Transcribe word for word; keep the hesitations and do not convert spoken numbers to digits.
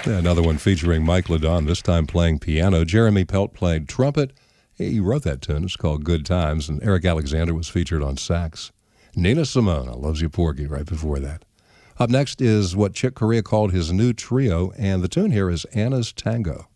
Another one featuring Mike Ledon, this time playing piano. Jeremy Pelt played trumpet. He wrote that tune. It's called Good Times. And Eric Alexander was featured on sax. Nina Simone, I Loves You Porgy, right before that. Up next is what Chick Corea called his new trio, and the tune here is Anna's Tango.